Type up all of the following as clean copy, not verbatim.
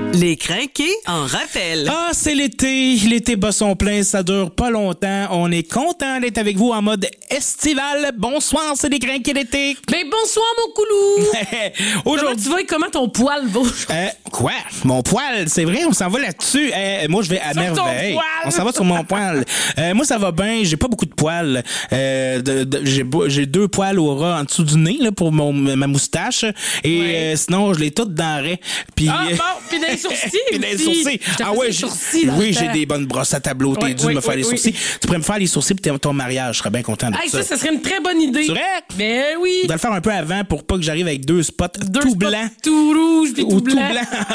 Les crinqués en rappel. Ah, c'est l'été. L'été bat son plein, ça dure pas longtemps. On est content d'être avec vous en mode estival. Bonsoir, c'est les crinqués d'été. Ben bonsoir, mon coulou. Aujourd'hui... Tu vois comment ton poil va? Quoi? Mon poil, c'est vrai, on s'en va là-dessus. Moi, je vais à merveille. On s'en va sur mon poil. Moi, ça va bien. J'ai pas beaucoup de poils. J'ai 2 poils au ras en dessous du nez là, pour ma moustache. Et sinon, je l'ai toutes dans le raie. Puis, puis dans les sourcils. Puis dans les sourcils. Ah ouais, j'ai des bonnes brosses à tableau. T'es dû de me faire les sourcils. Tu pourrais me faire les sourcils pour ton mariage. Je serais bien content de ça. Ça serait une très bonne idée. C'est vrai? Ben oui. On doit le faire un peu avant pour pas que j'arrive avec 2 spots tout blancs. Tout rouge puis tout blanc.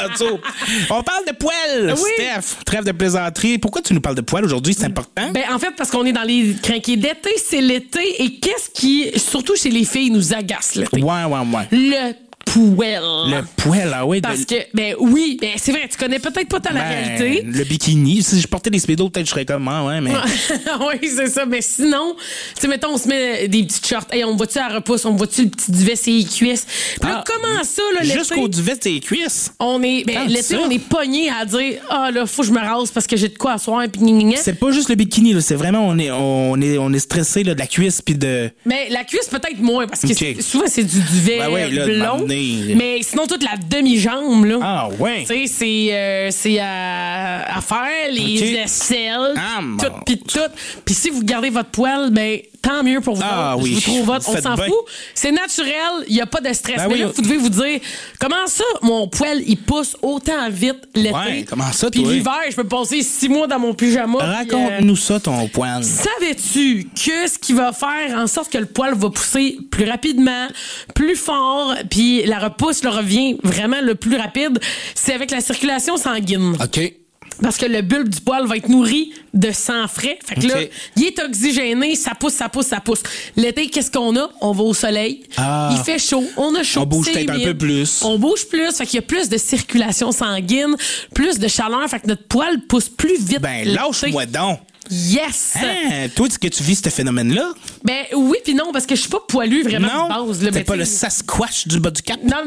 On parle de poils, Steph. Trêve de plaisanterie. Pourquoi tu nous parles de poils aujourd'hui? C'est important? Ben, en fait, parce qu'on est dans les crinqués d'été, c'est l'été. Et qu'est-ce qui, surtout chez les filles, nous agace l'été? Ouais. Le poêle. Le poêle, ah oui. Parce que, c'est vrai, tu connais peut-être pas la réalité. Le bikini. Si je portais des spédos, peut-être je serais comme moi, mais. Oui, c'est ça. Mais sinon, tu sais, mettons, on se met des petites shorts. Hey, on voit-tu à la repousse? On voit-tu le petit duvet sur les cuisses? Puis là, comment ça, là, l'été? Jusqu'au duvet sur les cuisses? L'été, on est pogné à dire, là, faut que je me rase parce que j'ai de quoi à soir, puis C'est pas juste le bikini, là. C'est vraiment, on est stressé, là, de la cuisse, puis de. Mais la cuisse, peut-être moins, parce que souvent, c'est du duvet blond. Mais sinon, toute la demi-jambe, là. Ah, ouais. Tu sais, c'est à faire, les aisselles, tout. Puis si vous gardez votre poil, ben, tant mieux pour vous. Ah oui. Je vous trouve on s'en fout. C'est naturel, il n'y a pas de stress. Mais là, vous devez vous dire, comment ça, mon poil, il pousse autant vite l'été? Ouais, comment ça, toi? Puis l'hiver, je peux passer 6 mois dans mon pyjama. Raconte-nous ça, ton poil. Savais-tu que ce qui va faire en sorte que le poil va pousser plus rapidement, plus fort, puis la repousse le revient vraiment le plus rapide, c'est avec la circulation sanguine. OK. Parce que le bulbe du poil va être nourri de sang frais. Fait que là, il est oxygéné, ça pousse. L'été, qu'est-ce qu'on a? On va au soleil. Il fait chaud. On a chaud. On bouge peut-être un peu plus. On bouge plus. Fait qu'il y a plus de circulation sanguine, plus de chaleur. Fait que notre poil pousse plus vite. Ben, lâche-moi donc. Yes! Toi, est-ce que tu vis ce phénomène-là? Ben oui puis non, parce que je suis pas poilu vraiment de base. T'es pas le Sasquatch du bas du Cap? Non.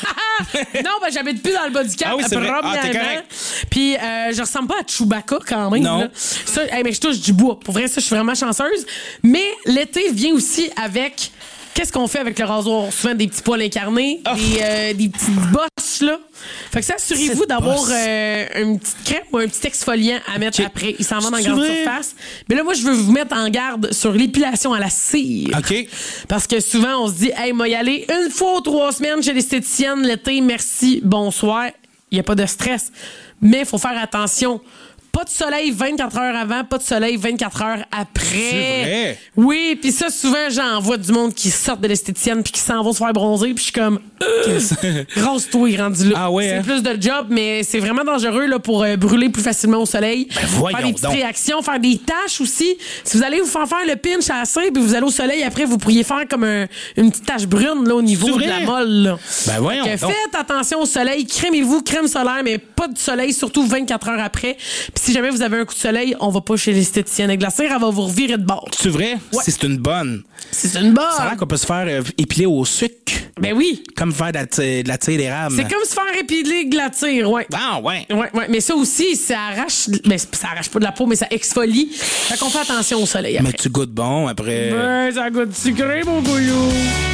Non, ben j'habite plus dans le bas du Cap. C'est vrai. T'es correct. Puis je ressemble pas à Chewbacca quand même. Non. Là. Ça, mais je touche du bois. Pour vrai, ça, je suis vraiment chanceuse. Mais l'été vient aussi avec... Qu'est-ce qu'on fait avec le rasoir? Souvent des petits poils incarnés, des petites bosses, là. Fait que ça, assurez-vous d'avoir une petite crème ou un petit exfoliant à mettre après. Il s'en va dans la grande surface. Mais là, moi, je veux vous mettre en garde sur l'épilation à la cire. OK. Parce que souvent, on se dit, moi, y aller 1 fois ou 3 semaines chez l'esthéticienne l'été, merci, bonsoir. Il n'y a pas de stress. Mais il faut faire attention. Pas de soleil 24 heures avant, pas de soleil 24 heures après. C'est vrai? Oui, puis ça, souvent, j'en vois du monde qui sortent de l'esthéticienne puis qui s'en vont se faire bronzer, puis je suis comme... Rose-toi, rendu là. Ah ouais, c'est plus de job, mais c'est vraiment dangereux là, pour brûler plus facilement au soleil. Ben voyons faire des petites donc. réactions, faire des taches aussi. Si vous allez vous faire le pinch à la cire, puis vous allez au soleil, après, vous pourriez faire comme une petite tache brune là, au niveau de la molle. Là. Ben voyons donc. Faites attention au soleil, crémez-vous, crème solaire, mais pas de soleil, surtout 24 heures après. Puis si jamais vous avez un coup de soleil, on va pas chez l'esthéticienne avec la cire, elle va vous revirer de bord. C'est vrai? Ouais. C'est une bonne. C'est une bonne. Ça a l'air qu'on peut se faire épiler au sucre. Ben oui. Comme faire de la tire d'érable. C'est comme se faire épiler de la tire, ouais. Ah, ouais. Ouais. Mais ça aussi, ça arrache... Ben, ça arrache pas de la peau, mais ça exfolie. Fait qu'on fait attention au soleil après. Mais tu goûtes bon après. Ben, ça goûte sucré, mon goulou.